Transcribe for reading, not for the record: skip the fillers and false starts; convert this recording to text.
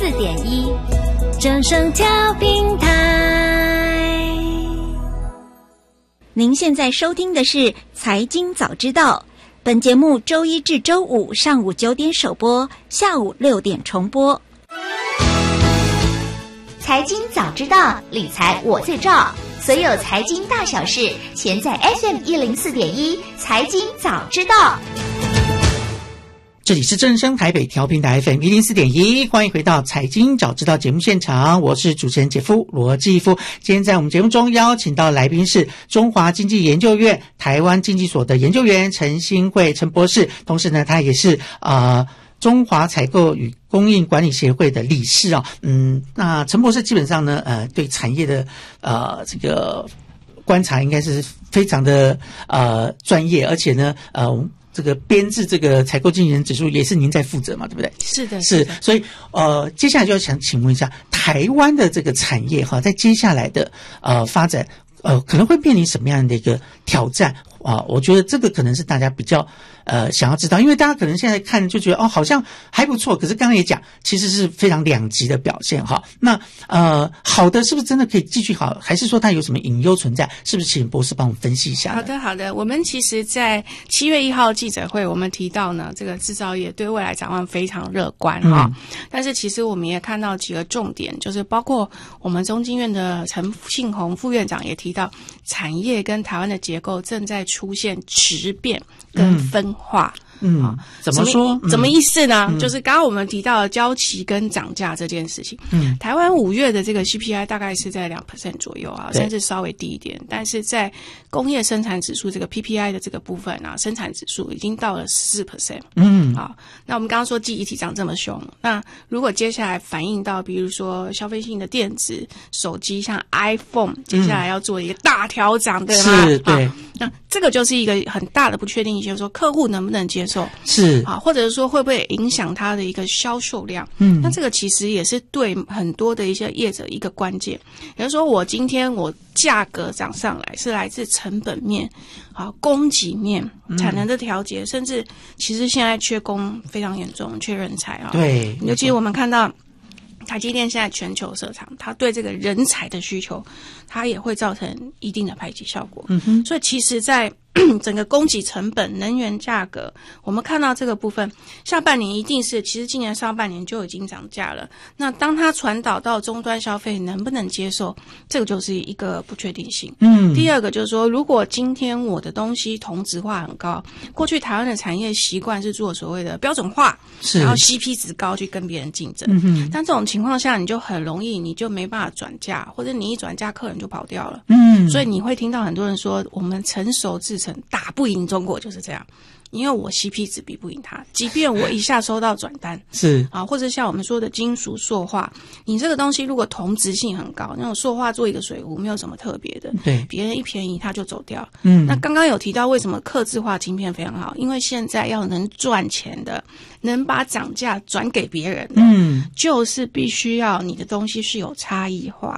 104.1正声调频台。 您现在收听的是财经早知道，本节目周一至周五上午9点首播，下午6点重播。 财经早知道，理财我最照，所有财经大小事，全在 FM104.1 财经早知道。 这里是正声台北调频台 FM104.1， 欢迎回到财经早知道节目现场，我是主持人姐夫罗继夫。今天在我们节目中邀请到来宾是中华经济研究院台湾经济所的研究员陈新慧陈博士，同时呢他也是中华采购与供应管理协会的理事啊。那陈博士基本上呢对产业的这个观察应该是非常的专业，而且呢这个编制这个采购经理人指数也是您在负责嘛，对不对？ 是的， 是。所以接下来就想请问一下，台湾的这个产业哈，在接下来的发展可能会面临什么样的一个挑战啊？我觉得这个可能是大家比较想要知道，因为大家可能现在看就觉得好像还不错，可是刚刚也讲其实是非常两极的表现哈。那好的是不是真的可以继续好，还是说它有什么隐忧存在？是不是请博士帮我们分析一下呢？ 好的，我们其实在7月1号记者会我们提到呢，这个制造业对未来展望非常乐观哈。但是其实我们也看到几个重点，就是包括我们中经院的陈信宏副院长也提到，产业跟台湾的结构正在出现质变跟分化。 怎么说？ 怎么意思呢？就是刚刚我们提到的交期跟涨价这件事情。台湾5月的这个 CPI 大概是在 2% 左右啊，甚至稍微低一点。但是在工业生产指数这个 PPI 的这个部分啊，生产指数已经到了 14%。那我们刚刚说记忆体涨这么凶，那如果接下来反映到比如说消费性的电子手机，像 iPhone 接下来要做一个大调涨，对吗？ 是，对。 那这个就是一个很大的不确定性，就是说客户能不能接受， 是啊，或者是说会不会影响它的一个销售量。那这个其实也是对很多的一些业者一个关键。也就是说，我今天我价格涨上来是来自成本面、供给面、产能的调节，甚至其实现在缺工非常严重，缺人才啊。 对， 尤其我们看到台积电现在全球设厂，它对这个人才的需求，它也会造成一定的排挤效果。所以其实在整个供给成本、能源价格，我们看到这个部分，下半年一定是，其实今年上半年就已经涨价了。那当它传导到终端消费，能不能接受，这个就是一个不确定性。第二个就是说，如果今天我的东西同质化很高，过去台湾的产业习惯是做所谓的标准化，然后 CP 值高去跟别人竞争。但这种情况下，你就很容易，你就没办法转嫁，或者你一转嫁，客人就跑掉了。所以你会听到很多人说，我们成熟制程打不赢中国，就是这样。因为我 CP 值比不赢它，即便我一下收到转单是啊，或者像我们说的金属塑化，你这个东西如果同质性很高，那种塑化做一个水壶没有什么特别的， 对， 别人一便宜它就走掉。那刚刚有提到为什么客制化晶片非常好，因为现在要能赚钱的，能把涨价转给别人的，就是必须要你的东西是有差异化